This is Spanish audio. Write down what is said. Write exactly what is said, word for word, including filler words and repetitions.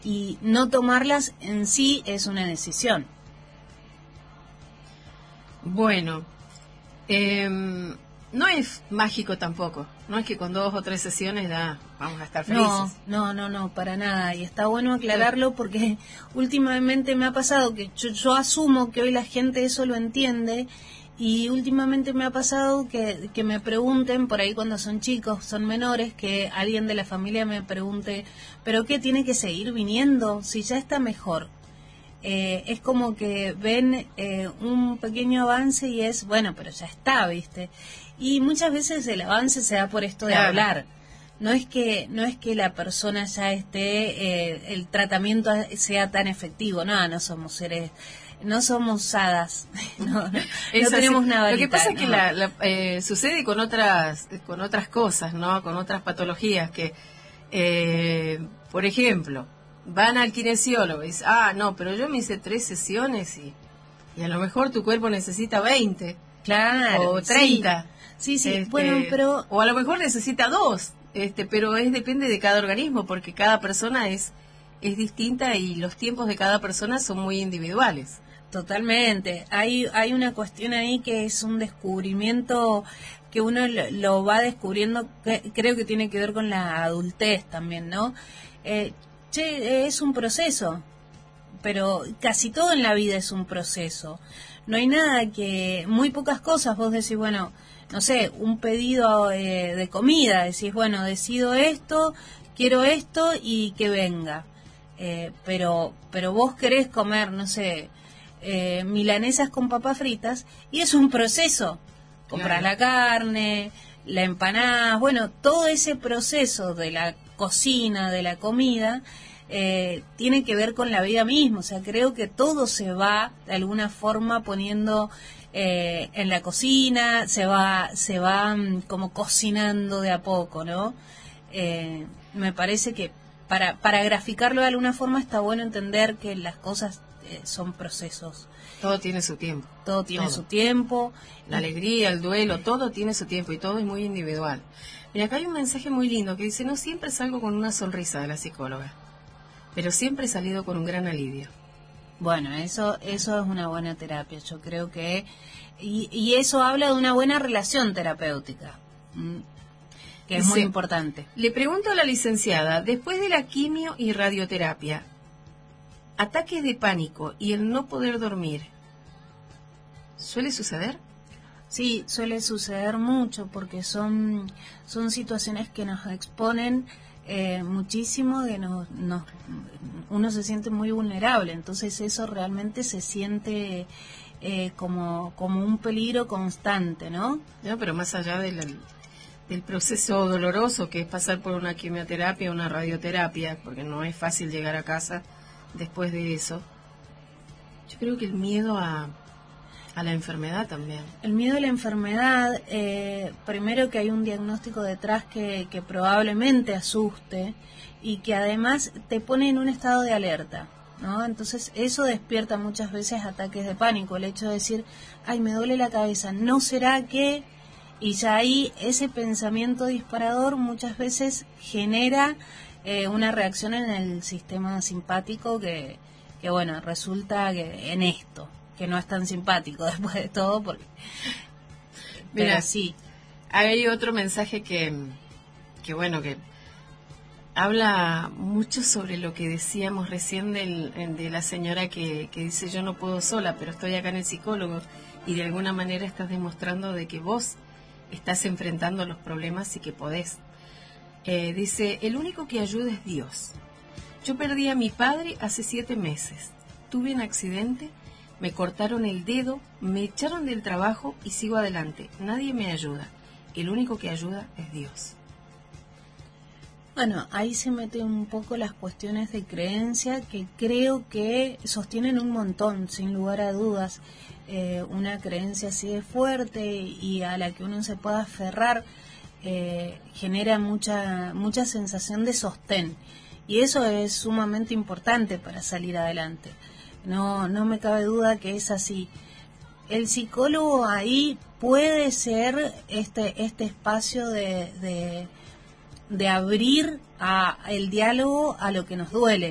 y no tomarlas en sí es una decisión. Bueno, eh, no es mágico tampoco, no es que con dos o tres sesiones ya vamos a estar felices. No, no, no, no, para nada, y está bueno aclararlo porque últimamente me ha pasado que yo, yo asumo que hoy la gente eso lo entiende, y últimamente me ha pasado que, que me pregunten, por ahí cuando son chicos, son menores, que alguien de la familia me pregunte, ¿pero qué tiene que seguir viniendo si ya está mejor? Eh, es como que ven eh, un pequeño avance y es, bueno, pero ya está, ¿viste? Y muchas veces el avance se da por esto de claro. hablar. No es que no es que la persona ya esté, eh, el tratamiento sea tan efectivo, no, no somos seres, no somos hadas, no, no, no tenemos una varita. Lo que pasa no. es que la, la, eh, sucede con otras con otras cosas, ¿no? Con otras patologías que, eh, por ejemplo, van al kinesiólogo y dicen, ah, no, pero yo me hice tres sesiones y, y a lo mejor tu cuerpo necesita veinte. Claro. O treinta. Sí, sí, sí. Este, Bueno, pero... O a lo mejor necesita dos, este, pero es depende de cada organismo, porque cada persona es, es distinta y los tiempos de cada persona son muy individuales. Totalmente. Hay, hay una cuestión ahí que es un descubrimiento que uno lo, lo va descubriendo, que creo que tiene que ver con la adultez también, ¿no? Eh, Che, es un proceso, pero casi todo en la vida es un proceso. No hay nada que, muy pocas cosas vos decís, bueno, no sé, un pedido eh, de comida, decís, bueno, decido esto, quiero esto y que venga. Eh, pero, pero vos querés comer, no sé, eh, milanesas con papas fritas y es un proceso. Comprar claro. la carne, la empanada, bueno, todo ese proceso de la cocina, de la comida, eh, tiene que ver con la vida misma. O sea, creo que todo se va de alguna forma poniendo eh, en la cocina, se va, se va um, como cocinando de a poco, ¿no? Eh, me parece que para, para graficarlo de alguna forma está bueno entender que las cosas eh, son procesos. Todo tiene su tiempo. Todo tiene todo. su tiempo. La alegría, el duelo, todo tiene su tiempo y todo es muy individual. Mira, acá hay un mensaje muy lindo que dice, no siempre salgo con una sonrisa de la psicóloga, pero siempre he salido con un gran alivio. Bueno, eso eso es una buena terapia, yo creo que... Y, y eso habla de una buena relación terapéutica, que es dice, muy importante. Le pregunto a la licenciada, después de la quimio y radioterapia, ataques de pánico y el no poder dormir, ¿suele suceder? Sí, suele suceder mucho porque son, son situaciones que nos exponen eh, muchísimo, que nos, nos, uno se siente muy vulnerable, entonces eso realmente se siente eh, como, como un peligro constante, ¿no? No, pero más allá del, del proceso doloroso que es pasar por una quimioterapia, una radioterapia, porque no es fácil llegar a casa después de eso, yo creo que el miedo a... A la enfermedad también. El miedo a la enfermedad, eh, primero que hay un diagnóstico detrás que, que probablemente asuste y que además te pone en un estado de alerta, ¿no? Entonces eso despierta muchas veces ataques de pánico, el hecho de decir, ay, me duele la cabeza, ¿no será que? Y ya ahí ese pensamiento disparador muchas veces genera eh, una reacción en el sistema simpático que, que bueno, resulta que en esto. Que no es tan simpático después de todo, porque... Mira, pero sí. Hay otro mensaje que, que bueno, que habla mucho sobre lo que decíamos recién del, de la señora que, que dice yo no puedo sola, pero estoy acá en el psicólogo, y de alguna manera estás demostrando de que vos estás enfrentando los problemas y que podés. Eh, dice, el único que ayuda es Dios. Yo perdí a mi padre hace siete meses. Tuve un accidente, me cortaron el dedo, me echaron del trabajo y sigo adelante. Nadie me ayuda. El único que ayuda es Dios. Bueno, ahí se meten un poco las cuestiones de creencia que creo que sostienen un montón, sin lugar a dudas. Eh, una creencia así de fuerte y a la que uno se pueda aferrar eh, genera mucha, mucha sensación de sostén. Y eso es sumamente importante para salir adelante. No, no me cabe duda que es así. El psicólogo ahí puede ser este, este espacio de, de, de abrir a el diálogo a lo que nos duele.